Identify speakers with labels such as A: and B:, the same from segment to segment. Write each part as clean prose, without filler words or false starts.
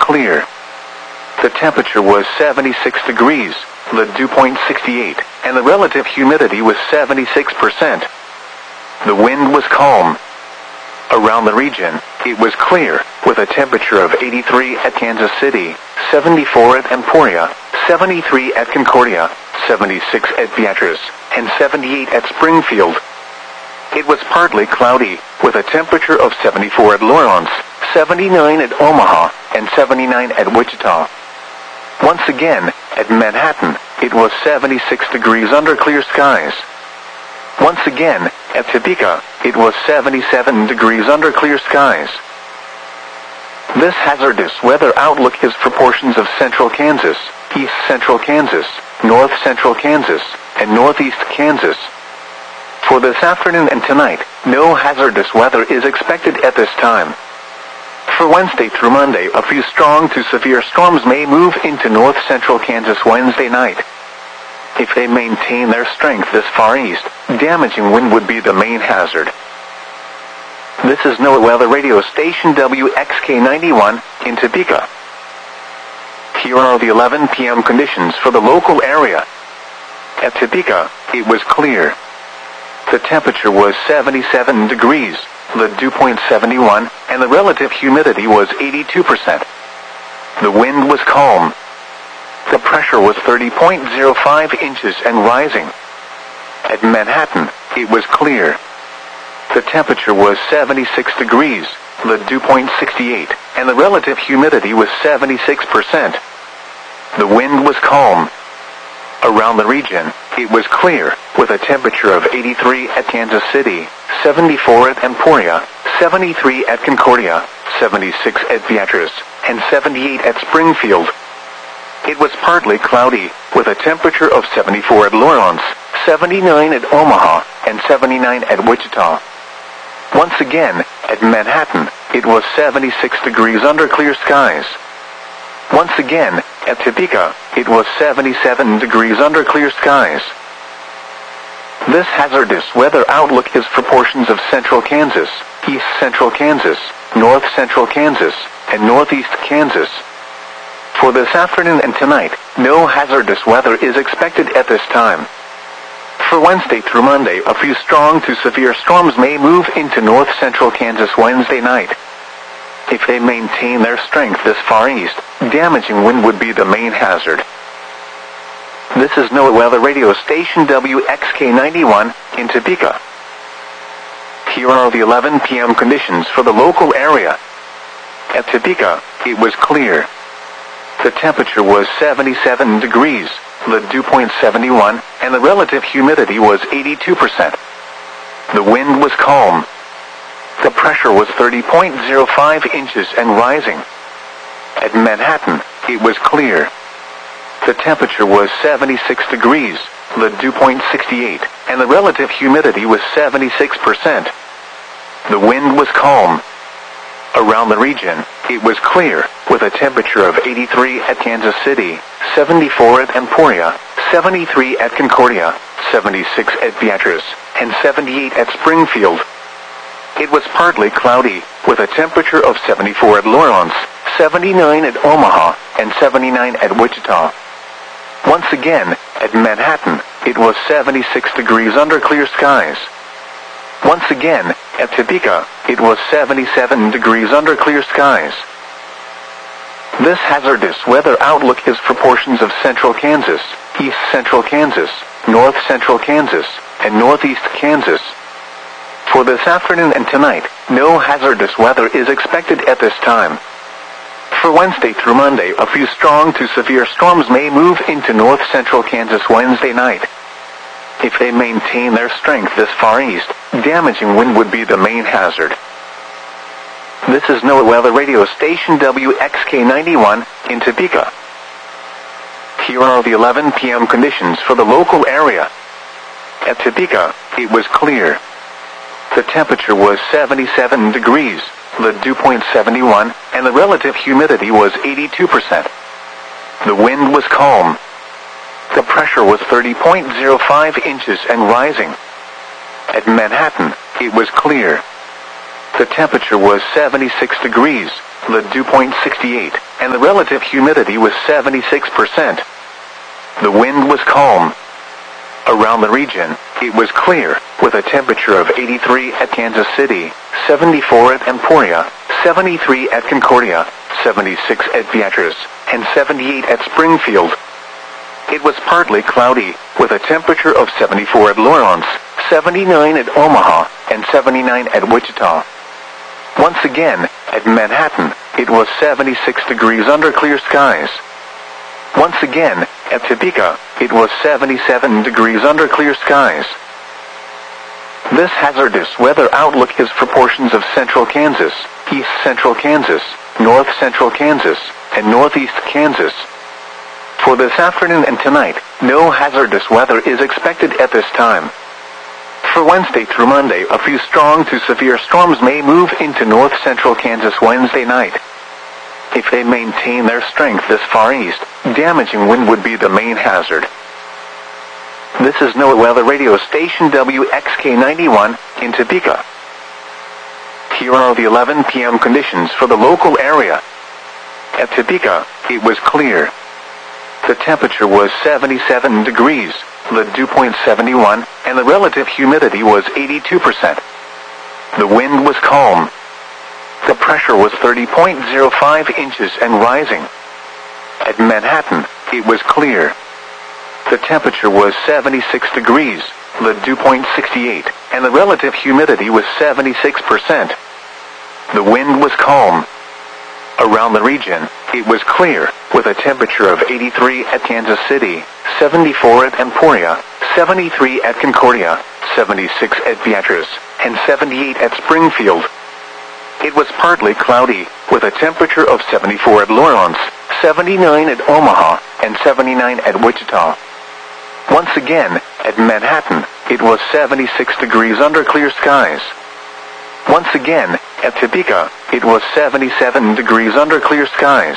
A: clear. The temperature was 76 degrees, the dew point 68, and the relative humidity was 76%. The wind was calm. Around the region, it was clear, with a temperature of 83 at Kansas City, 74 at Emporia, 73 at Concordia, 76 at Beatrice, and 78 at Springfield. It was partly cloudy, with a temperature of 74 at Lawrence, 79 at Omaha, and 79 at Wichita. Once again, at Manhattan, it was 76 degrees under clear skies. Once again, at Topeka, it was 77 degrees under clear skies. This hazardous weather outlook has proportions of central Kansas, east central Kansas, north central Kansas, and northeast Kansas. For this afternoon and tonight, no hazardous weather is expected at this time. For Wednesday through Monday, a few strong to severe storms may move into north central Kansas Wednesday night. If they maintain their strength this far east, damaging wind would be the main hazard. This is NOAA Weather Radio Station WXK91 in Topeka. Here are the 11 p.m. conditions for the local area. At Topeka, it was clear. The temperature was 77 degrees, the dew point 71, and the relative humidity was 82%. The wind was calm. The pressure was 30.05 inches and rising. At Manhattan, it was clear. The temperature was 76 degrees, the dew point 68, and the relative humidity was 76%. The wind was calm. Around the region, it was clear, with a temperature of 83 at Kansas City, 74 at Emporia, 73 at Concordia, 76 at Beatrice, and 78 at Springfield. It was partly cloudy, with a temperature of 74 at Lawrence, 79 at Omaha, and 79 at Wichita. Once again, at Manhattan, it was 76 degrees under clear skies. Once again, at Topeka, it was 77 degrees under clear skies. This hazardous weather outlook has proportions of central Kansas, east central Kansas, north central Kansas, and northeast Kansas. For this afternoon and tonight, no hazardous weather is expected at this time. For Wednesday through Monday, a few strong to severe storms may move into north central Kansas Wednesday night. If they maintain their strength this far east, damaging wind would be the main hazard. This is NOAA Weather Radio Station WXK91 in Topeka. Here are the 11 p.m. conditions for the local area. At Topeka, it was clear. The temperature was 77 degrees, the dew point 71, and the relative humidity was 82%. The wind was calm. The pressure was 30.05 inches and rising. At Manhattan, it was clear. The temperature was 76 degrees, the dew point 68, and the relative humidity was 76%. The wind was calm. Around the region, it was clear, with a temperature of 83 at Kansas City, 74 at Emporia, 73 at Concordia, 76 at Beatrice, and 78 at Springfield. It was partly cloudy, with a temperature of 74 at Lawrence, 79 at Omaha, and 79 at Wichita. Once again, at Manhattan, it was 76 degrees under clear skies. Once again, at Topeka, it was 77 degrees under clear skies. This hazardous weather outlook has proportions of central Kansas, east central Kansas, north central Kansas, and northeast Kansas. For this afternoon and tonight, no hazardous weather is expected at this time. For Wednesday through Monday, a few strong to severe storms may move into north central Kansas Wednesday night. If they maintain their strength this far east, damaging wind would be the main hazard. This is NOAA Weather Radio Station WXK91 in Topeka. Here are the 11 p.m. conditions for the local area. At Topeka, it was clear. The temperature was 77 degrees, the dew point 71, and the relative humidity was 82%. The wind was calm. The pressure was 30.05 inches and rising. At Manhattan, it was clear. The temperature was 76 degrees, the dew point 68, and the relative humidity was 76%. The wind was calm. Around the region, it was clear, with a temperature of 83 at Kansas City, 74 at Emporia, 73 at Concordia, 76 at Beatrice, and 78 at Springfield. It was partly cloudy, with a temperature of 74 at Lawrence, 79 at Omaha, and 79 at Wichita. Once again, at Manhattan, it was 76 degrees under clear skies. Once again, at Topeka, it was 77 degrees under clear skies. This hazardous weather outlook is for portions of central Kansas, east central Kansas, north central Kansas, and northeast Kansas. For this afternoon and tonight, no hazardous weather is expected at this time. For Wednesday through Monday, a few strong to severe storms may move into north central Kansas Wednesday night. If they maintain their strength this far east, damaging wind would be the main hazard. This is NOAA Weather Radio Station WXK91 in Topeka. Here are the 11 p.m. conditions for the local area. At Topeka, it was clear. The temperature was 77 degrees, the dew point 71, and the relative humidity was 82%. The wind was calm. The pressure was 30.05 inches and rising. At Manhattan, it was clear. The temperature was 76 degrees, the dew point 68, and the relative humidity was 76%. The wind was calm. Around the region, it was clear, with a temperature of 83 at Kansas City, 74 at Emporia, 73 at Concordia, 76 at Beatrice, and 78 at Springfield. It was partly cloudy, with a temperature of 74 at Lawrence, 79 at Omaha, and 79 at Wichita. Once again, at Manhattan, it was 76 degrees under clear skies. Once again, at Topeka, it was 77 degrees under clear skies.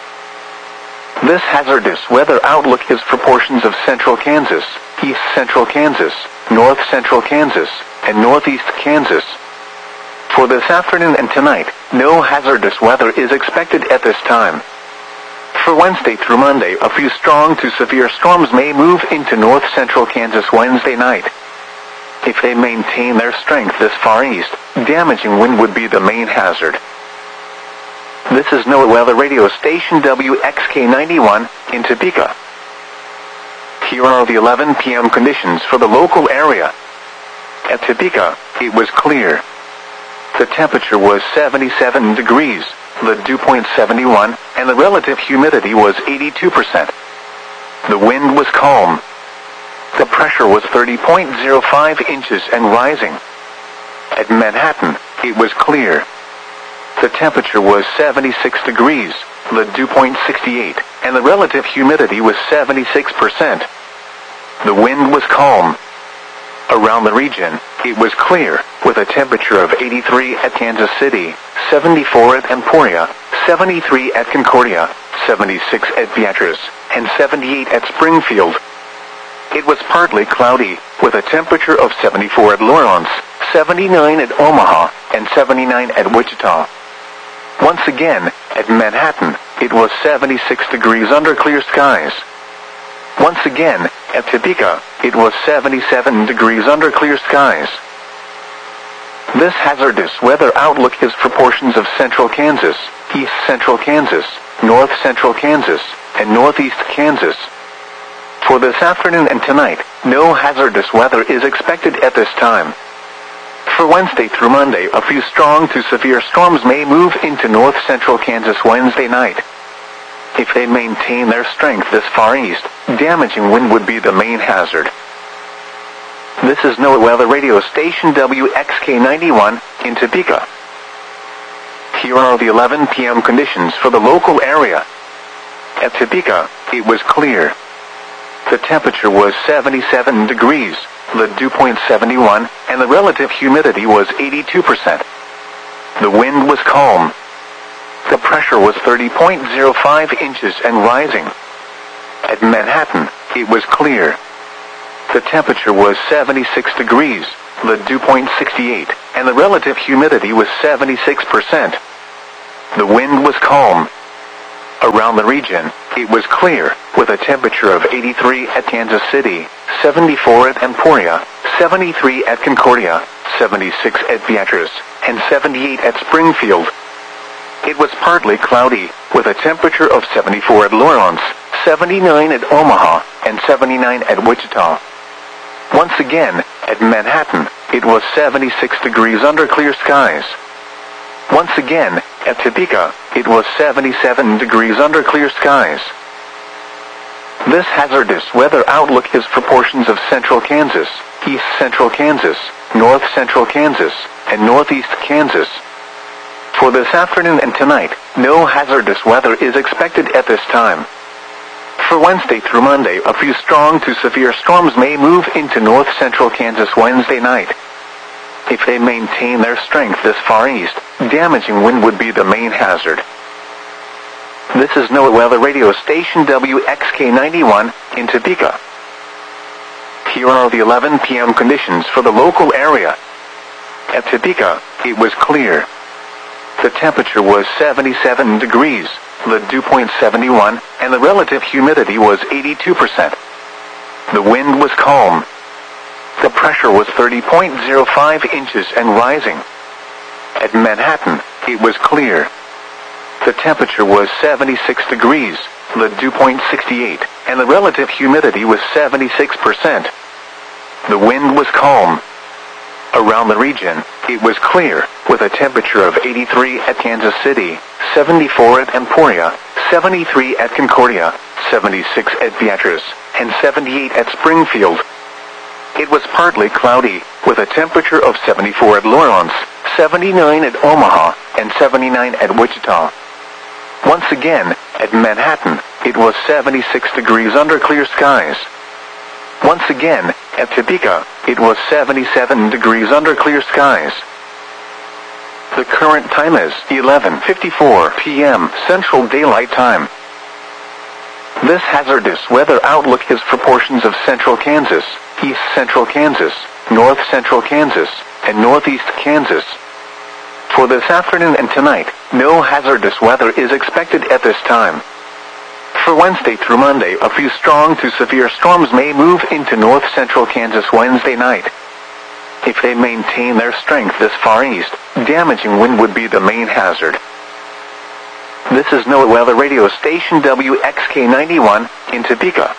A: This hazardous weather outlook is for portions of central Kansas, east central Kansas, north central Kansas, and northeast Kansas. For this afternoon and tonight, no hazardous weather is expected at this time. For Wednesday through Monday, a few strong to severe storms may move into north central Kansas Wednesday night. If they maintain their strength this far east, damaging wind would be the main hazard. This is NOAA Weather Radio Station WXK91 in Topeka. Here are the 11 p.m. conditions for the local area. At Topeka, it was clear. The temperature was 77 degrees, the dew point 71, and the relative humidity was 82%. The wind was calm. The pressure was 30.05 inches and rising. At Manhattan, it was clear. The temperature was 76 degrees, the dew point 68, and the relative humidity was 76%. The wind was calm. Around the region, it was clear, with a temperature of 83 at Kansas City, 74 at Emporia, 73 at Concordia, 76 at Beatrice, and 78 at Springfield. It was partly cloudy, with a temperature of 74 at Lawrence, 79 at Omaha, and 79 at Wichita. Once again, at Manhattan, it was 76 degrees under clear skies. Once again, at Topeka, it was 77 degrees under clear skies. This hazardous weather outlook is for portions of central Kansas, east central Kansas, north central Kansas, and northeast Kansas. For this afternoon and tonight, no hazardous weather is expected at this time. For Wednesday through Monday, a few strong to severe storms may move into north central Kansas Wednesday night. If they maintain their strength this far east, damaging wind would be the main hazard. This is NOAA Weather Radio Station WXK91 in Topeka. Here are the 11 p.m. conditions for the local area. At Topeka, it was clear. The temperature was 77 degrees, the dew point 71, and the relative humidity was 82%. The wind was calm. The pressure was 30.05 inches and rising. At Manhattan, it was clear. The temperature was 76 degrees, the dew point 68, and the relative humidity was 76%. The wind was calm. Around the region, it was clear, with a temperature of 83 at Kansas City, 74 at Emporia, 73 at Concordia, 76 at Beatrice, and 78 at Springfield. It was partly cloudy, with a temperature of 74 at Lawrence, 79 at Omaha, and 79 at Wichita. Once again, at Manhattan, it was 76 degrees under clear skies. Once again, at Topeka, it was 77 degrees under clear skies. This hazardous weather outlook is for portions of central Kansas, east central Kansas, north central Kansas, and northeast Kansas. For this afternoon and tonight, no hazardous weather is expected at this time. For Wednesday through Monday, a few strong to severe storms may move into north central Kansas Wednesday night. If they maintain their strength this far east, damaging wind would be the main hazard. This is NOAA Weather Radio Station WXK91 in Topeka. Here are the 11 p.m. conditions for the local area. At Topeka, it was clear. The temperature was 77 degrees, the dew point 71, and the relative humidity was 82%. The wind was calm. The pressure was 30.05 inches and rising. At Manhattan, it was clear. The temperature was 76 degrees, the dew point 68, and the relative humidity was 76%. The wind was calm. Around the region, it was clear, with a temperature of 83 at Kansas City, 74 at Emporia, 73 at Concordia, 76 at Beatrice, and 78 at Springfield. It was partly cloudy, with a temperature of 74 at Lawrence, 79 at Omaha, and 79 at Wichita. Once again, at Manhattan, it was 76 degrees under clear skies. Once again, at Topeka, it was 77 degrees under clear skies. The current time is 11:54 p.m. Central Daylight Time. This hazardous weather outlook is for portions of central Kansas, east central Kansas, north central Kansas, and northeast Kansas. For this afternoon and tonight, no hazardous weather is expected at this time. For Wednesday through Monday, a few strong to severe storms may move into north central Kansas Wednesday night. If they maintain their strength this far east, damaging wind would be the main hazard. This is NOAA Weather Radio Station WXK91 in Topeka.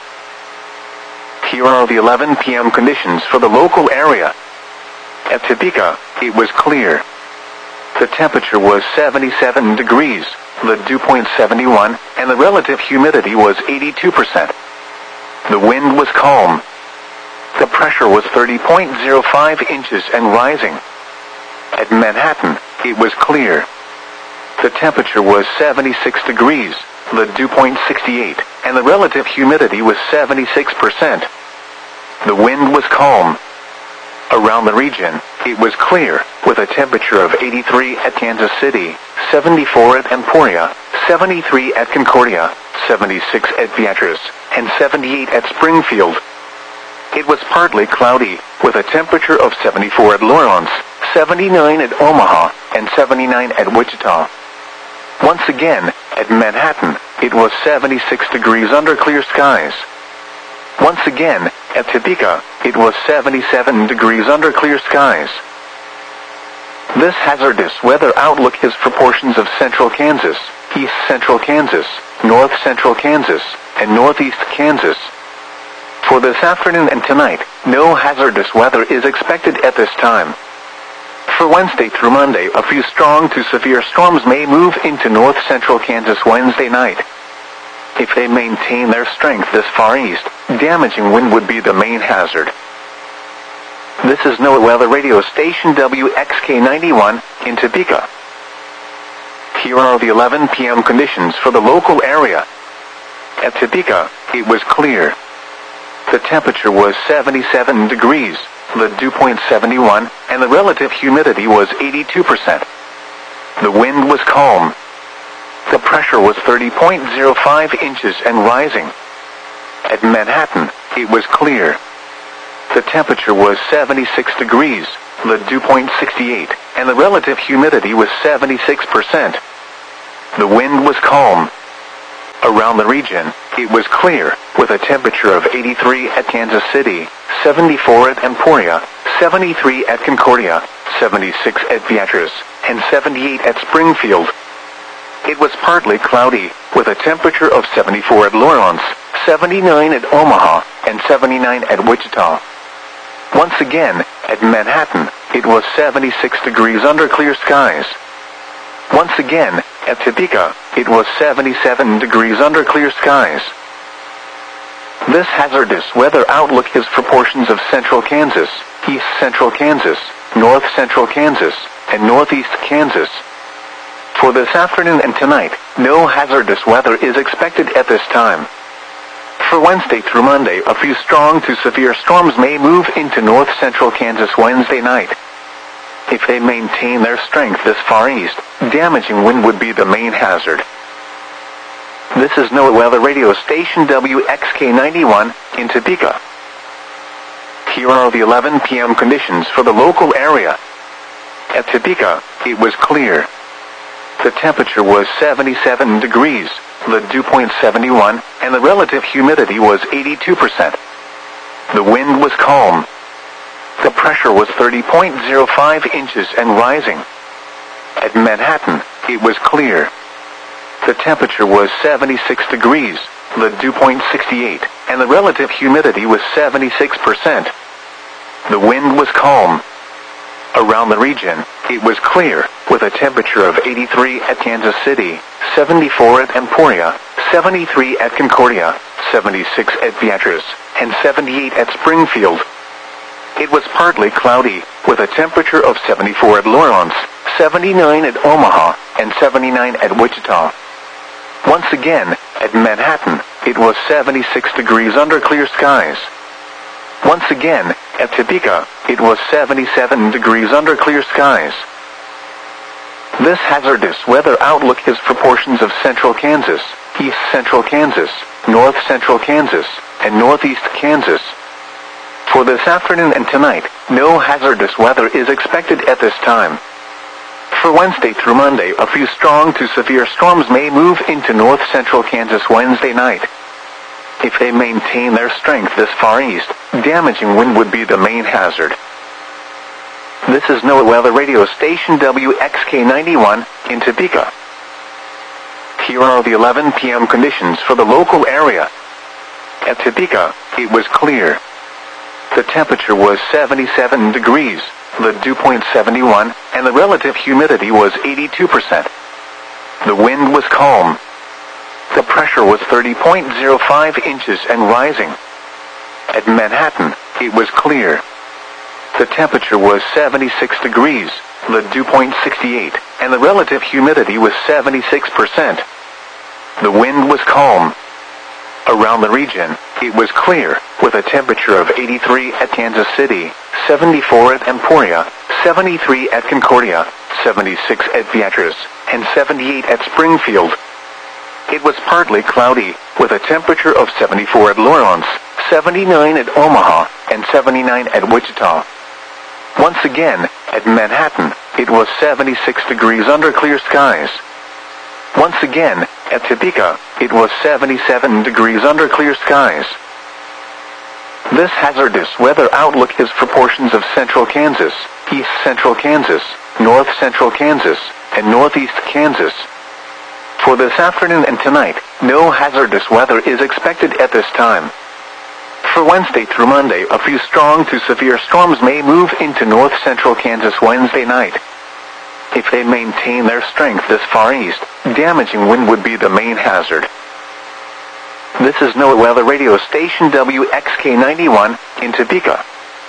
A: Here are the 11 p.m. conditions for the local area. At Topeka, it was clear. The temperature was 77 degrees, the dew point 71, and the relative humidity was 82%. The wind was calm. The pressure was 30.05 inches and rising. At Manhattan, it was clear. The temperature was 76 degrees, the dew point 68, and the relative humidity was 76%. The wind was calm. Around the region, it was clear, with a temperature of 83 at Kansas City, 74 at Emporia, 73 at Concordia, 76 at Beatrice, and 78 at Springfield. It was partly cloudy, with a temperature of 74 at Lawrence, 79 at Omaha, and 79 at Wichita. Once again, at Manhattan, it was 76 degrees under clear skies. Once again, at Topeka, it was 77 degrees under clear skies. This hazardous weather outlook is for portions of central Kansas, east central Kansas, north central Kansas, and northeast Kansas. For this afternoon and tonight, no hazardous weather is expected at this time. For Wednesday through Monday, a few strong to severe storms may move into north central Kansas Wednesday night. If they maintain their strength this far east, damaging wind would be the main hazard. This is NOAA Weather Radio Station WXK91 in Topeka. Here are the 11 p.m. conditions for the local area. At Topeka, it was clear. The temperature was 77 degrees, the dew point 71, and the relative humidity was 82%. The wind was calm. The pressure was 30.05 inches and rising. At Manhattan, it was clear. The temperature was 76 degrees, the dew point 68, and the relative humidity was 76%. The wind was calm. Around the region, it was clear, with a temperature of 83 at Kansas City, 74 at Emporia, 73 at Concordia, 76 at Beatrice, and 78 at Springfield. It was partly cloudy, with a temperature of 74 at Lawrence, 79 at Omaha, and 79 at Wichita. Once again, at Manhattan, it was 76 degrees under clear skies. Once again, at Topeka, it was 77 degrees under clear skies. This hazardous weather outlook is for portions of central Kansas, east central Kansas, north central Kansas, and northeast Kansas. For this afternoon and tonight, no hazardous weather is expected at this time. For Wednesday through Monday, a few strong to severe storms may move into north central Kansas Wednesday night. If they maintain their strength this far east, damaging wind would be the main hazard. This is NOAA Weather Radio Station WXK91 in Topeka. Here are the 11 p.m. conditions for the local area. At Topeka, it was clear. The temperature was 77 degrees, the dew point 71, and the relative humidity was 82%. The wind was calm. The pressure was 30.05 inches and rising. At Manhattan, it was clear. The temperature was 76 degrees, the dew point 68, and the relative humidity was 76%. The wind was calm. Around the region, it was clear, with a temperature of 83 at Kansas City, 74 at Emporia, 73 at Concordia, 76 at Beatrice, and 78 at Springfield. It was partly cloudy, with a temperature of 74 at Lawrence, 79 at Omaha, and 79 at Wichita. Once again, at Manhattan, it was 76 degrees under clear skies. Once again, at Topeka, it was 77 degrees under clear skies. This hazardous weather outlook is for portions of central Kansas, east central Kansas, north central Kansas, and northeast Kansas. For this afternoon and tonight, no hazardous weather is expected at this time. For Wednesday through Monday, a few strong to severe storms may move into north central Kansas Wednesday night. If they maintain their strength this far east, damaging wind would be the main hazard. This is NOAA Weather Radio Station WXK91 in Topeka. Here are the 11 p.m. conditions for the local area. At Topeka, it was clear. The temperature was 77 degrees, the dew point 71, and the relative humidity was 82%. The wind was calm. The pressure was 30.05 inches and rising. At Manhattan, it was clear. The temperature was 76 degrees, the dew point 68, and the relative humidity was 76%. The wind was calm. Around the region, it was clear, with a temperature of 83 at Kansas City, 74 at Emporia, 73 at Concordia, 76 at Beatrice, and 78 at Springfield. It was partly cloudy, with a temperature of 74 at Lawrence, 79 at Omaha, and 79 at Wichita. Once again, at Manhattan, it was 76 degrees under clear skies. Once again, at Topeka, it was 77 degrees under clear skies. This hazardous weather outlook is for portions of central Kansas, east central Kansas, north central Kansas, and northeast Kansas. For this afternoon and tonight, no hazardous weather is expected at this time. For Wednesday through Monday, a few strong to severe storms may move into north central Kansas Wednesday night. If they maintain their strength this far east, damaging wind would be the main hazard. This is NOAA Weather Radio Station WXK91 in Topeka.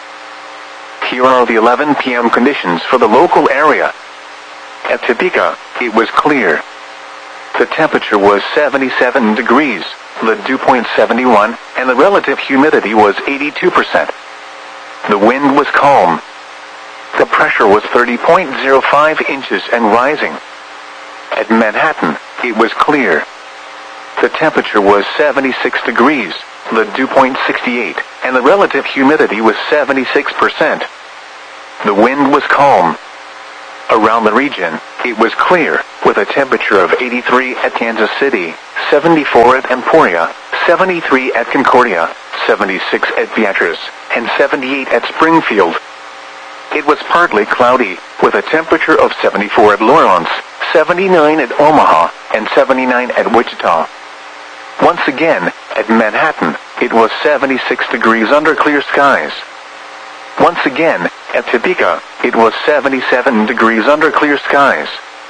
A: Here are the 11 p.m. conditions for the local area. At Topeka, it was clear. The temperature was 77 degrees, the dew point 71, and the relative humidity was 82%. The wind was calm. The pressure was 30.05 inches and rising. At Manhattan, it was clear. The temperature was 76 degrees, the dew point 68, and the relative humidity was 76%. The wind was calm. Around the region, it was clear, with a temperature of 83 at Kansas City, 74 at Emporia, 73 at Concordia, 76 at Beatrice, and 78 at Springfield. It was partly cloudy, with a temperature of 74 at Lawrence, 79 at Omaha, and 79 at Wichita. Once again, at Manhattan, it was 76 degrees under clear skies. Once again, at Topeka, it was 77 degrees under clear skies.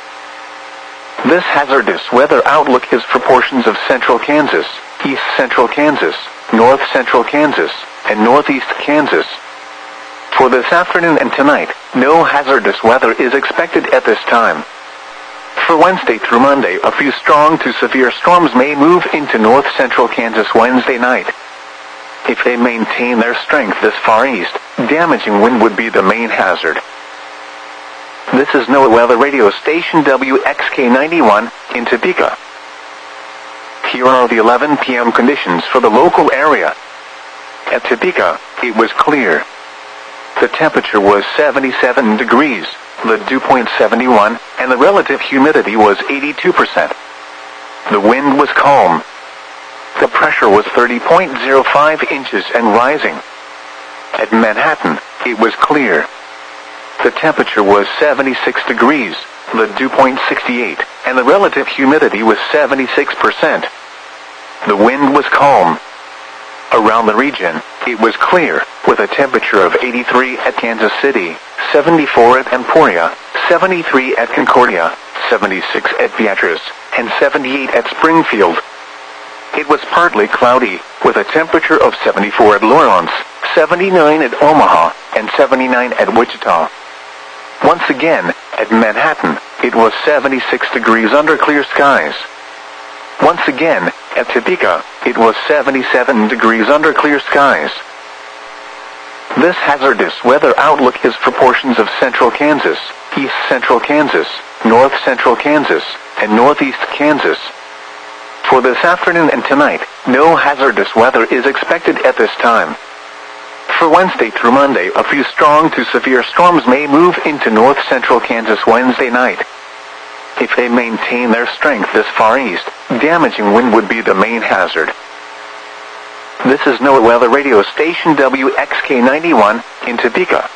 A: This hazardous weather outlook is for portions of central Kansas, east central Kansas, north central Kansas, and northeast Kansas. For this afternoon and tonight, no hazardous weather is expected at this time. For Wednesday through Monday, a few strong to severe storms may move into north central Kansas Wednesday night. If they maintain their strength this far east, damaging wind would be the main hazard. This is NOAA Weather Radio Station WXK91 in Topeka. Here are the 11 p.m. conditions for the local area. At Topeka, it was clear. The temperature was 77 degrees, the dew point 71, and the relative humidity was 82%. The wind was calm. The pressure was 30.05 inches and rising. At Manhattan, it was clear. The temperature was 76 degrees, the dew point 68, and the relative humidity was 76%. The wind was calm. Around the region, it was clear, with a temperature of 83 at Kansas City, 74 at Emporia, 73 at Concordia, 76 at Beatrice, and 78 at Springfield. It was partly cloudy, with a temperature of 74 at Lawrence, 79 at Omaha, and 79 at Wichita. Once again, at Manhattan, it was 76 degrees under clear skies. Once again, at Topeka, it was 77 degrees under clear skies. This hazardous weather outlook is for portions of central Kansas, east central Kansas, north central Kansas, and northeast Kansas. For this afternoon and tonight, no hazardous weather is expected at this time. For Wednesday through Monday, a few strong to severe storms may move into north central Kansas Wednesday night. If they maintain their strength this far east, damaging wind would be the main hazard. This is NOAA Weather Radio Station WXK91 in Topeka.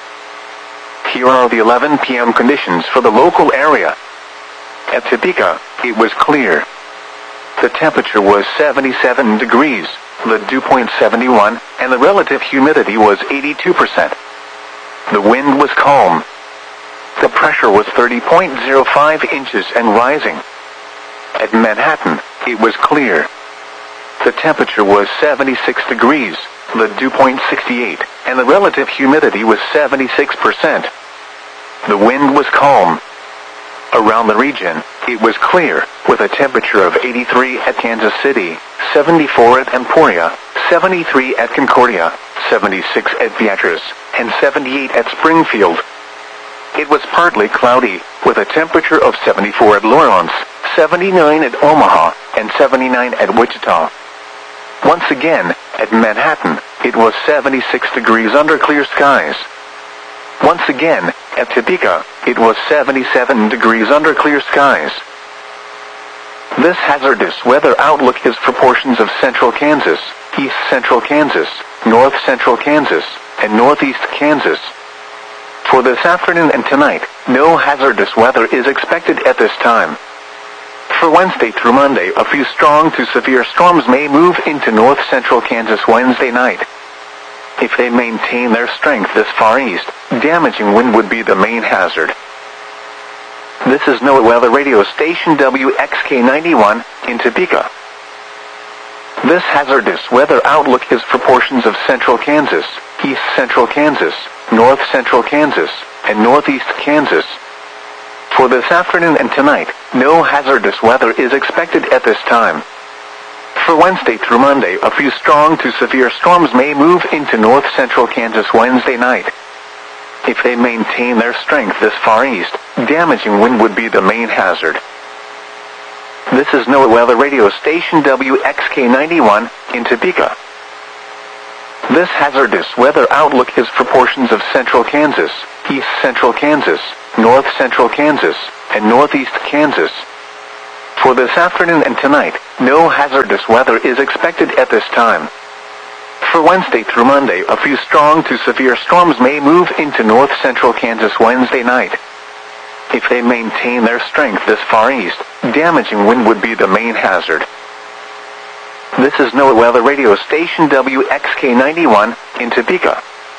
A: Here are the 11 p.m. conditions for the local area. At Topeka, it was clear. The temperature was 77 degrees, the dew point 71, and the relative humidity was 82%. The wind was calm. The pressure was 30.05 inches and rising. At Manhattan, it was clear. The temperature was 76 degrees, the dew point 68, and the relative humidity was 76%. The wind was calm. Around the region, it was clear, with a temperature of 83 at Kansas City, 74 at Emporia, 73 at Concordia, 76 at Beatrice, and 78 at Springfield. It was partly cloudy, with a temperature of 74 at Lawrence, 79 at Omaha, and 79 at Wichita. Once again, at Manhattan, it was 76 degrees under clear skies. Once again, at Topeka, it was 77 degrees under clear skies. This hazardous weather outlook is for portions of central Kansas, east central Kansas, north central Kansas, and northeast Kansas. For this afternoon and tonight, no hazardous weather is expected at this time. For Wednesday through Monday, a few strong to severe storms may move into north central Kansas Wednesday night. If they maintain their strength this far east, damaging wind would be the main hazard. This is NOAA Weather Radio Station WXK91 in Topeka. This hazardous weather outlook is for portions of central Kansas, east central Kansas, north central Kansas, and northeast Kansas. For this afternoon and tonight, no hazardous weather is expected at this time. For Wednesday through Monday, a few strong to severe storms may move into north central Kansas Wednesday night. If they maintain their strength this far east, damaging wind would be the main hazard. This is NOAA Weather Radio Station WXK91 in Topeka. This hazardous weather outlook is for portions of central Kansas, east central Kansas, north central Kansas, and northeast Kansas. For this afternoon and tonight, no hazardous weather is expected at this time. For Wednesday through Monday, a few strong to severe storms may move into north central Kansas Wednesday night. If they maintain their strength this far east, damaging wind would be the main hazard. This is NOAA Weather Radio Station WXK91 in Topeka.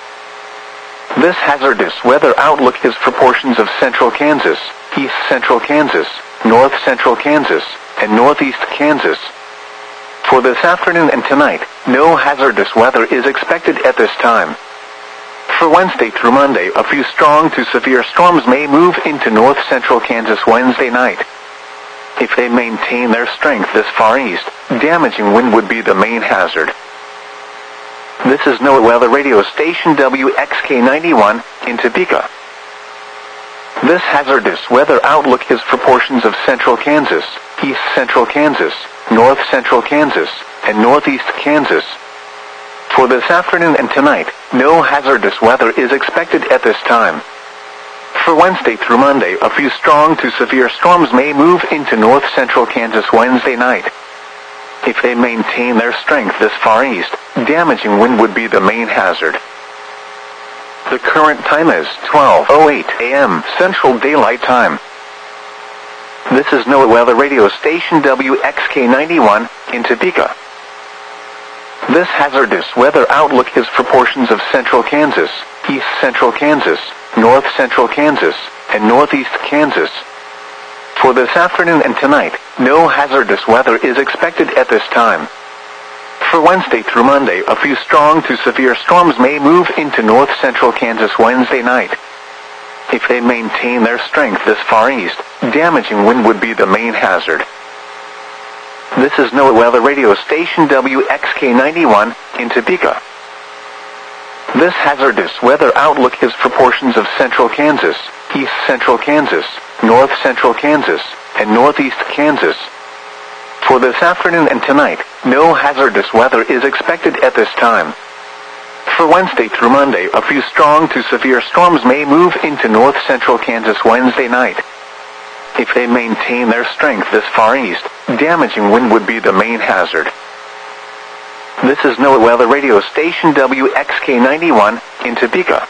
A: This hazardous weather outlook is for portions of central Kansas, east central Kansas, north central Kansas, and northeast Kansas. For this afternoon and tonight, no hazardous weather is expected at this time. For Wednesday through Monday, a few strong to severe storms may move into north central Kansas Wednesday night. If they maintain their strength this far east, damaging wind would be the main hazard. This is NOAA Weather Radio Station WXK91 in Topeka. This hazardous weather outlook is for portions of central Kansas, east central Kansas, north central Kansas, and northeast Kansas. For this afternoon and tonight, no hazardous weather is expected at this time. For Wednesday through Monday, a few strong to severe storms may move into north central Kansas Wednesday night. If they maintain their strength this far east, damaging wind would be the main hazard. The current time is 12:08 a.m. Central Daylight Time. This is NOAA Weather Radio Station WXK91 in Topeka. This hazardous weather outlook is for portions of central Kansas, east central Kansas, north central Kansas, and northeast Kansas. For this afternoon and tonight, no hazardous weather is expected at this time. For Wednesday through Monday, a few strong to severe storms may move into north central Kansas Wednesday night. If they maintain their strength this far east, damaging wind would be the main hazard. This is NOAA Weather Radio Station WXK91 in Topeka. This hazardous weather outlook is for portions of central Kansas, east central Kansas, north central Kansas, and northeast Kansas. For this afternoon and tonight, no hazardous weather is expected at this time. For Wednesday through Monday, a few strong to severe storms may move into north central Kansas Wednesday night. If they maintain their strength this far east, damaging wind would be the main hazard. This is NOAA Weather Radio Station WXK91 in Topeka.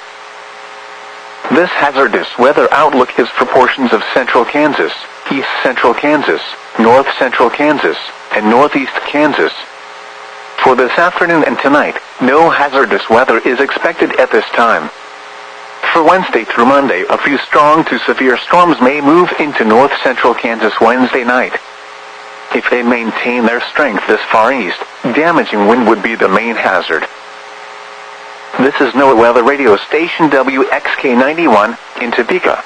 A: This hazardous weather outlook is for portions of central Kansas, east central Kansas, north central Kansas, and northeast Kansas. For this afternoon and tonight, no hazardous weather is expected at this time. For Wednesday through Monday, a few strong to severe storms may move into north central Kansas Wednesday night. If they maintain their strength this far east, damaging wind would be the main hazard. This is NOAA Weather Radio Station WXK91 in Topeka.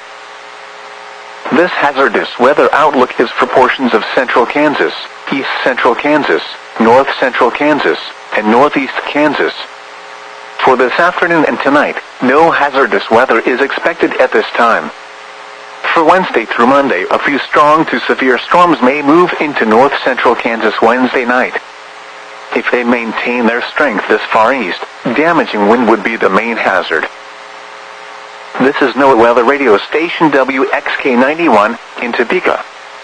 A: This hazardous weather outlook is for portions of central Kansas, east central Kansas, north central Kansas, and northeast Kansas. For this afternoon and tonight, no hazardous weather is expected at this time. For Wednesday through Monday, a few strong to severe storms may move into north central Kansas Wednesday night. If they maintain their strength this far east, damaging wind would be the main hazard. This is NOAA Weather Radio Station WXK91 in Topeka.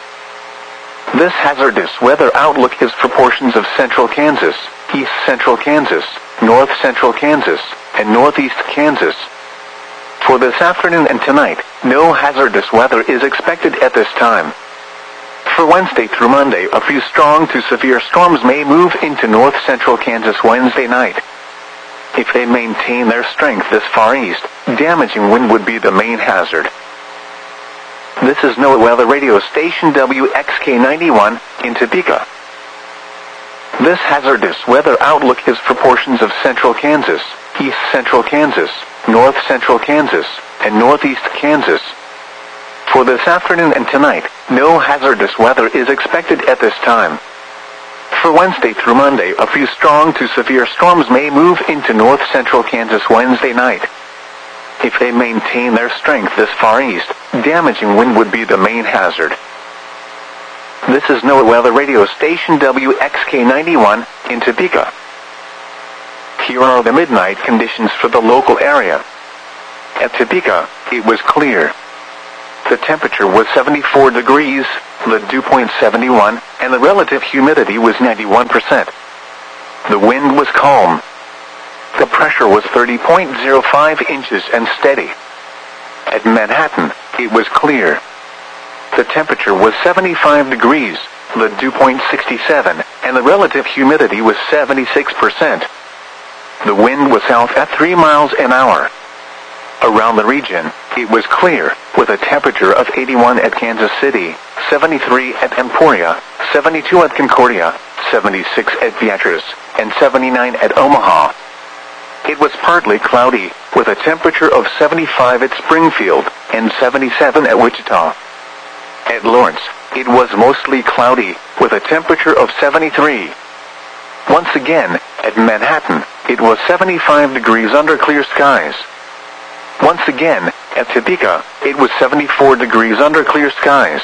A: This hazardous weather outlook is for portions of central Kansas, east central Kansas, north central Kansas, and northeast Kansas. For this afternoon and tonight, no hazardous weather is expected at this time. For Wednesday through Monday, a few strong to severe storms may move into north central Kansas Wednesday night. If they maintain their strength this far east, damaging wind would be the main hazard. This is NOAA Weather Radio Station WXK91 in Topeka. This hazardous weather outlook is for portions of central Kansas, east central Kansas, north central Kansas, and northeast Kansas. For this afternoon and tonight, no hazardous weather is expected at this time. For Wednesday through Monday, a few strong to severe storms may move into north central Kansas Wednesday night. If they maintain their strength this far east, damaging wind would be the main hazard. This is NOAA Weather Radio Station WXK91 in Topeka. Here are the midnight conditions for the local area. At Topeka, it was clear. The temperature was 74 degrees, the dew point 71, and the relative humidity was 91%. The wind was calm. The pressure was 30.05 inches and steady. At Manhattan, it was clear. The temperature was 75 degrees, the dew point 67, and the relative humidity was 76%. The wind was south at 3 miles an hour. Around the region, it was clear, with a temperature of 81 at Kansas City, 73 at Emporia, 72 at Concordia, 76 at Beatrice, and 79 at Omaha. It was partly cloudy, with a temperature of 75 at Springfield, and 77 at Wichita. At Lawrence, it was mostly cloudy, with a temperature of 73. Once again, at Manhattan, it was 75 degrees under clear skies. Once again, at Topeka, it was 74 degrees under clear skies.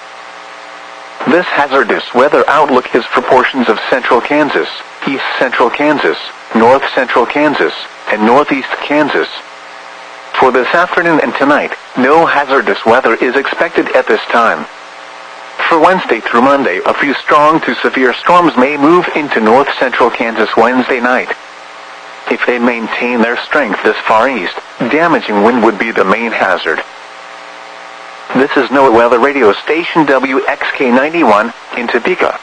A: This hazardous weather outlook is for portions of central Kansas, east central Kansas, north central Kansas, and northeast Kansas. For this afternoon and tonight, no hazardous weather is expected at this time. For Wednesday through Monday, a few strong to severe storms may move into north central Kansas Wednesday night. If they maintain their strength this far east, damaging wind would be the main hazard. This is NOAA Weather Radio Station WXK91 in Topeka.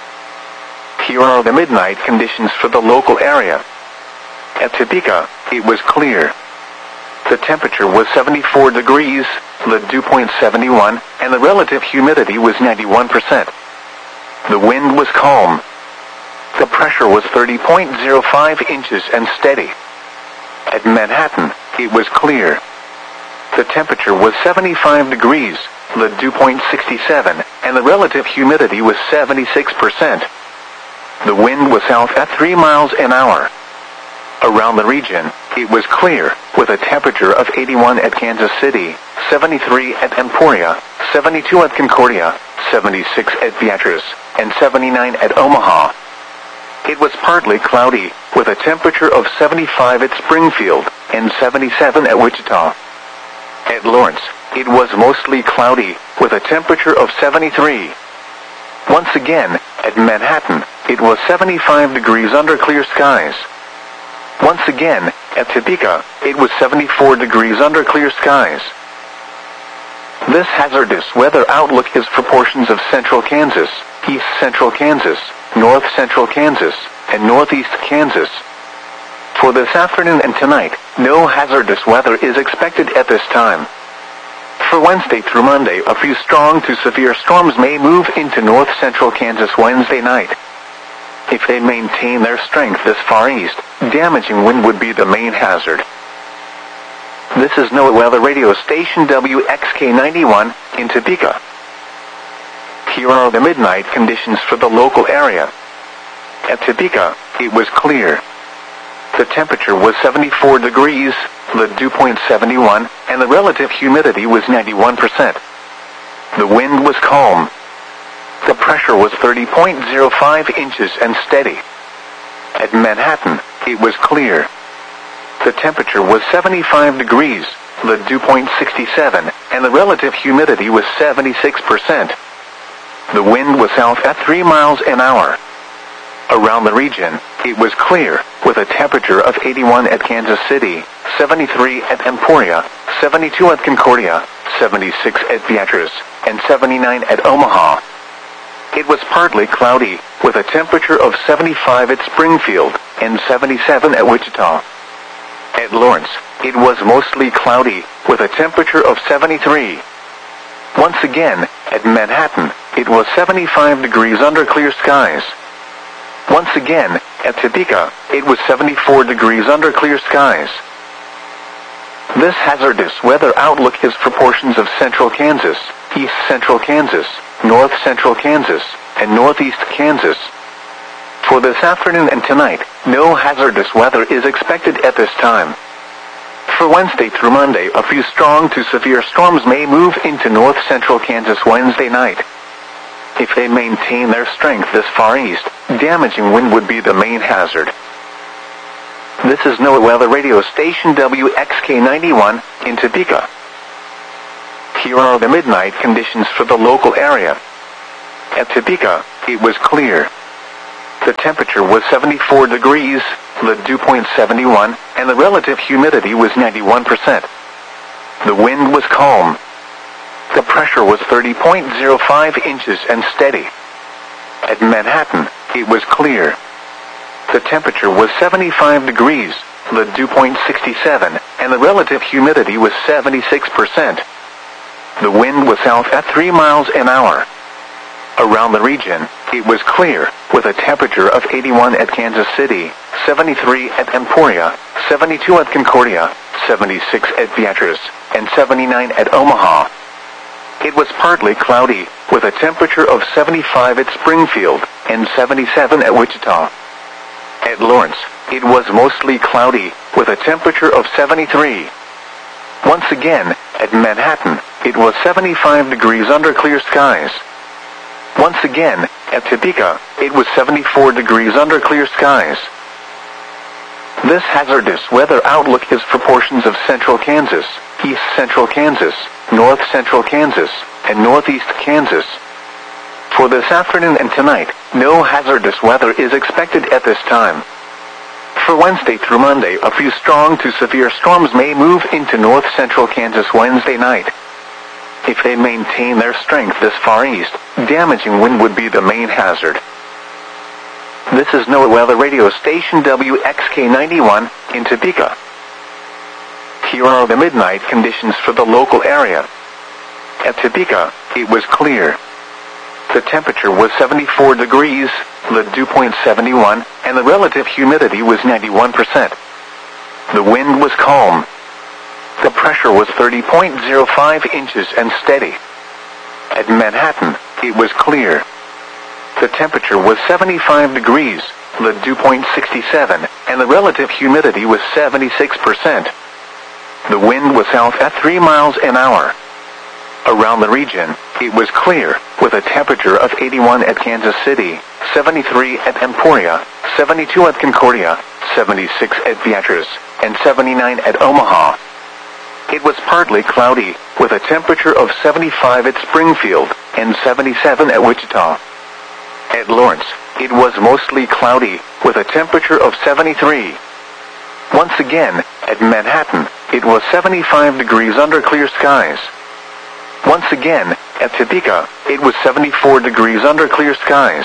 A: Here are the midnight conditions for the local area. At Topeka, it was clear. The temperature was 74 degrees, the dew point 71, and the relative humidity was 91%. The wind was calm. The pressure was 30.05 inches and steady. At Manhattan, it was clear. The temperature was 75 degrees, the dew point 67, and the relative humidity was 76%. The wind was south at 3 miles an hour. Around the region, it was clear, with a temperature of 81 at Kansas City, 73 at Emporia, 72 at Concordia, 76 at Beatrice, and 79 at Omaha. It was partly cloudy, with a temperature of 75 at Springfield, and 77 at Wichita. At Lawrence, it was mostly cloudy, with a temperature of 73. Once again, at Manhattan, it was 75 degrees under clear skies. Once again, at Topeka, it was 74 degrees under clear skies. This hazardous weather outlook is for portions of central Kansas, east central Kansas, north central Kansas, and northeast Kansas. For this afternoon and tonight, no hazardous weather is expected at this time. For Wednesday through Monday, a few strong to severe storms may move into north central Kansas Wednesday night. If they maintain their strength this far east, damaging wind would be the main hazard. This is NOAA Weather Radio Station WXK91 in Topeka. Here are the midnight conditions for the local area. At Topeka, it was clear. The temperature was 74 degrees, the dew point 71, and the relative humidity was 91%. The wind was calm. The pressure was 30.05 inches and steady. At Manhattan, it was clear. The temperature was 75 degrees, the dew point 67, and the relative humidity was 76%. The wind was south at 3 miles an hour. Around the region, it was clear, with a temperature of 81 at Kansas City, 73 at Emporia, 72 at Concordia, 76 at Beatrice, and 79 at Omaha. It was partly cloudy, with a temperature of 75 at Springfield, and 77 at Wichita. At Lawrence, it was mostly cloudy, with a temperature of 73. Once again, at Manhattan, it was 75 degrees under clear skies. Once again, at Topeka, it was 74 degrees under clear skies. This hazardous weather outlook is for portions of central Kansas, east central Kansas, north central Kansas, and northeast Kansas. For this afternoon and tonight, no hazardous weather is expected at this time. For Wednesday through Monday, a few strong to severe storms may move into north central Kansas Wednesday night. If they maintain their strength this far east, damaging wind would be the main hazard. This is NOAA weather radio station WXK91 in Topeka. Here are the midnight conditions for the local area. At Topeka, it was clear. The temperature was 74 degrees, the dew point 71, and the relative humidity was 91%. The wind was calm. The pressure was 30.05 inches and steady. At Manhattan, it was clear. The temperature was 75 degrees, the dew point 67, and the relative humidity was 76%. The wind was south at 3 miles an hour. Around the region, it was clear, with a temperature of 81 at Kansas City, 73 at Emporia, 72 at Concordia, 76 at Beatrice, and 79 at Omaha. It was partly cloudy, with a temperature of 75 at Springfield, and 77 at Wichita. At Lawrence, it was mostly cloudy, with a temperature of 73. Once again, at Manhattan, it was 75 degrees under clear skies. Once again, at Topeka, it was 74 degrees under clear skies. This hazardous weather outlook is for portions of central Kansas, east central Kansas, north central Kansas, and northeast Kansas. For this afternoon and tonight, no hazardous weather is expected at this time. For Wednesday through Monday, a few strong to severe storms may move into north central Kansas Wednesday night. If they maintain their strength this far east, damaging wind would be the main hazard. This is NOAA weather radio station WXK91 in Topeka. Here are the midnight conditions for the local area. At Topeka, it was clear. The temperature was 74 degrees, the dew point 71, and the relative humidity was 91%. The wind was calm. The pressure was 30.05 inches and steady. At Manhattan, it was clear. The temperature was 75 degrees, the dew point 67, and the relative humidity was 76%. The wind was south at 3 miles an hour. Around the region, it was clear, with a temperature of 81 at Kansas City, 73 at Emporia, 72 at Concordia, 76 at Beatrice, and 79 at Omaha. It was partly cloudy, with a temperature of 75 at Springfield, and 77 at Wichita. At Lawrence, it was mostly cloudy, with a temperature of 73. Once again, at Manhattan, it was 75 degrees under clear skies. Once again, at Topeka, it was 74 degrees under clear skies.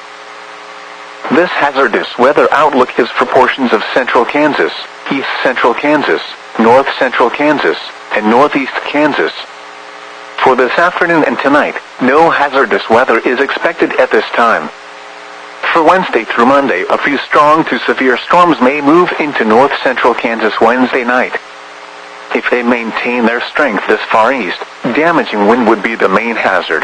A: This hazardous weather outlook is for portions of central Kansas, east central Kansas, north central Kansas, and northeast Kansas. For this afternoon and tonight, no hazardous weather is expected at this time. For Wednesday through Monday, a few strong to severe storms may move into north central Kansas Wednesday night. If they maintain their strength this far east, damaging wind would be the main hazard.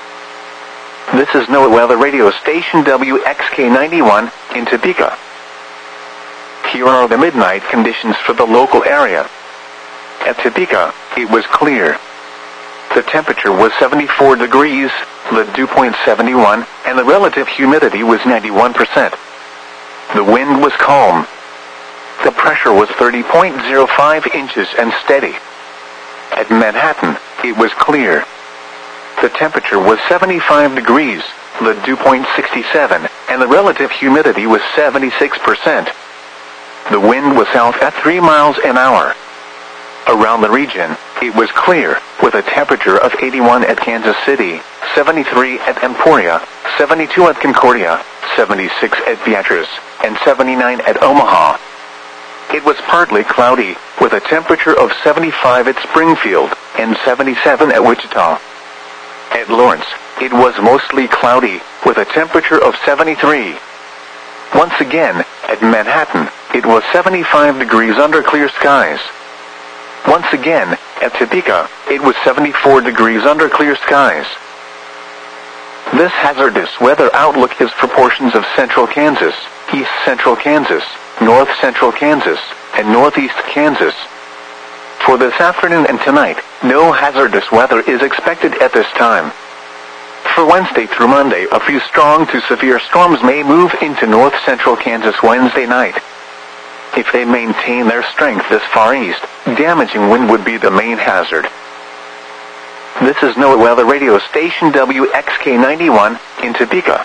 A: This is NOAA weather radio station WXK91 in Topeka. Here are the midnight conditions for the local area. At Topeka, it was clear. The temperature was 74 degrees, the dew point 71, and the relative humidity was 91%. The wind was calm. The pressure was 30.05 inches and steady. At Manhattan, it was clear. The temperature was 75 degrees, the dew point 67, and the relative humidity was 76%. The wind was south at 3 miles an hour. Around the region, it was clear, with a temperature of 81 at Kansas City, 73 at Emporia, 72 at Concordia, 76 at Beatrice, and 79 at Omaha. It was partly cloudy, with a temperature of 75 at Springfield, and 77 at Wichita. At Lawrence, it was mostly cloudy, with a temperature of 73. Once again, at Manhattan, it was 75 degrees under clear skies. Once again, at Topeka, it was 74 degrees under clear skies. This hazardous weather outlook is for portions of central Kansas, east central Kansas, north central Kansas, and northeast Kansas. For this afternoon and tonight, no hazardous weather is expected at this time. For Wednesday through Monday, a few strong to severe storms may move into north central Kansas Wednesday night. If they maintain their strength this far east, damaging wind would be the main hazard. This is NOAA Weather Radio Station WXK91 in Topeka.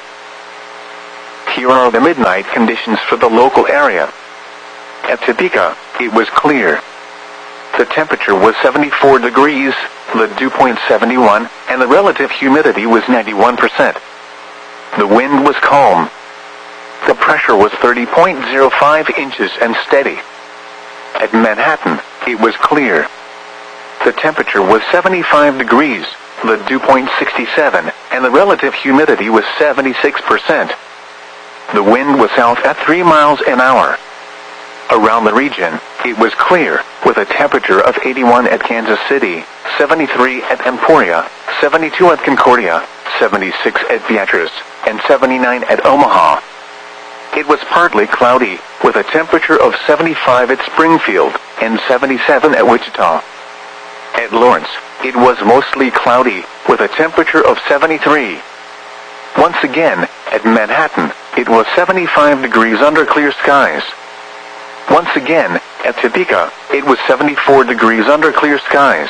A: Here are the midnight conditions for the local area. At Topeka, it was clear. The temperature was 74 degrees, the dew point 71, and the relative humidity was 91%. The wind was calm. The pressure was 30.05 inches and steady. At Manhattan, it was clear. The temperature was 75 degrees, the dew point 67, and the relative humidity was 76%. The wind was south at 3 miles an hour. Around the region, it was clear, with a temperature of 81 at Kansas City, 73 at Emporia, 72 at Concordia, 76 at Beatrice, and 79 at Omaha. It was partly cloudy, with a temperature of 75 at Springfield, and 77 at Wichita. At Lawrence, it was mostly cloudy, with a temperature of 73. Once again, at Manhattan, it was 75 degrees under clear skies. Once again, at Topeka, it was 74 degrees under clear skies.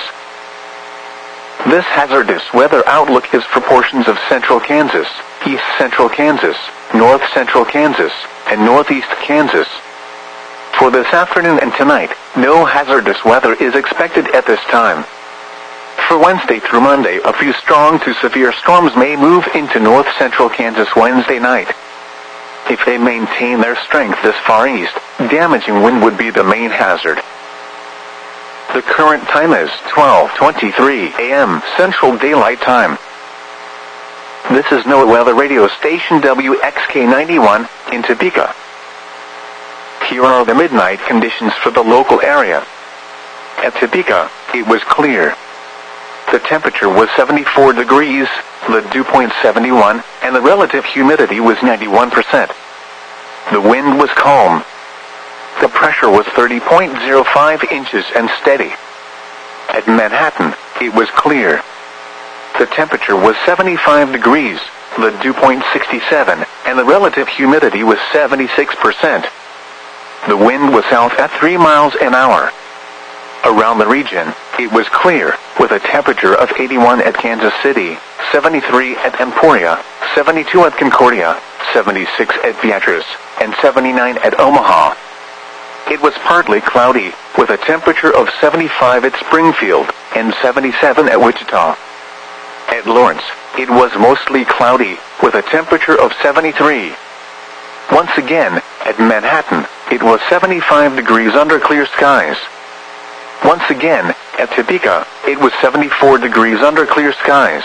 A: This hazardous weather outlook is for portions of central Kansas, east central Kansas, north central Kansas, and northeast Kansas. For this afternoon and tonight, no hazardous weather is expected at this time. For Wednesday through Monday, a few strong to severe storms may move into north central Kansas Wednesday night. If they maintain their strength this far east, damaging wind would be the main hazard. The current time is 12:23 a.m. Central Daylight Time. This is NOAA Weather Radio Station WXK91 in Topeka. Here are the midnight conditions for the local area. At Topeka, it was clear. The temperature was 74 degrees, the dew point 71, and the relative humidity was 91%. The wind was calm. The pressure was 30.05 inches and steady. At Manhattan, it was clear. The temperature was 75 degrees, the dew point 67, and the relative humidity was 76%. The wind was south at 3 miles an hour. Around the region, it was clear, with a temperature of 81 at Kansas City, 73 at Emporia, 72 at Concordia, 76 at Beatrice, and 79 at Omaha. It was partly cloudy, with a temperature of 75 at Springfield, and 77 at Wichita. At Lawrence, it was mostly cloudy, with a temperature of 73. Once again, at Manhattan, it was 75 degrees under clear skies. Once again, at Topeka, it was 74 degrees under clear skies.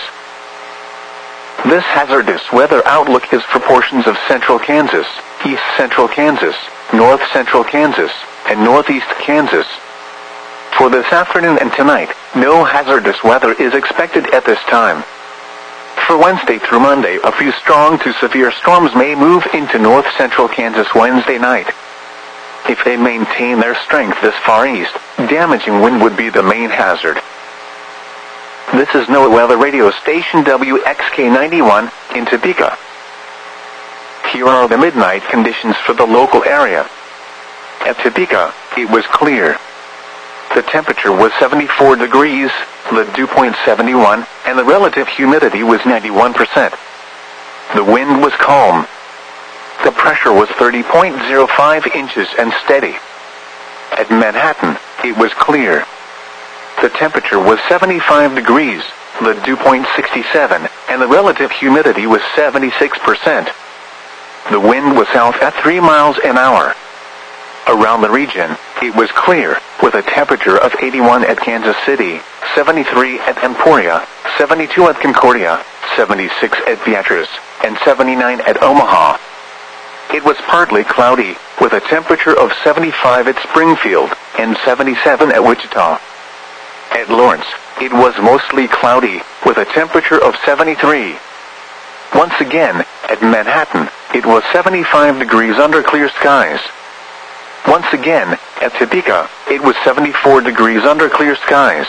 A: This hazardous weather outlook is for portions of central Kansas, east central Kansas, north central Kansas, and northeast Kansas. For this afternoon and tonight, no hazardous weather is expected at this time. For Wednesday through Monday, a few strong to severe storms may move into north central Kansas Wednesday night. If they maintain their strength this far east, damaging wind would be the main hazard. This is NOAA Weather Radio Station WXK91 in Topeka. Here are the midnight conditions for the local area. At Topeka, it was clear. The temperature was 74 degrees, the dew point 71, and the relative humidity was 91%. The wind was calm. The pressure was 30.05 inches and steady. At Manhattan, it was clear. The temperature was 75 degrees, the dew point 67, and the relative humidity was 76%. The wind was south at 3 miles an hour. Around the region, it was clear, with a temperature of 81 at Kansas City, 73 at Emporia, 72 at Concordia, 76 at Beatrice, and 79 at Omaha. It was partly cloudy, with a temperature of 75 at Springfield, and 77 at Wichita. At Lawrence, it was mostly cloudy, with a temperature of 73. Once again, at Manhattan, it was 75 degrees under clear skies. Once again, at Topeka, it was 74 degrees under clear skies.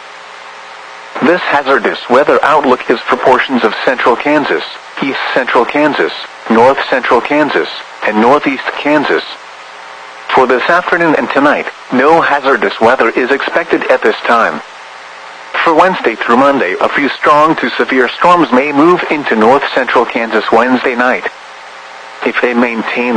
A: This hazardous weather outlook is for portions of central Kansas, east central Kansas, north central Kansas, and northeast Kansas. For this afternoon and tonight, no hazardous weather is expected at this time. For Wednesday through Monday, a few strong to severe storms may move into north-central Kansas Wednesday night. If they maintain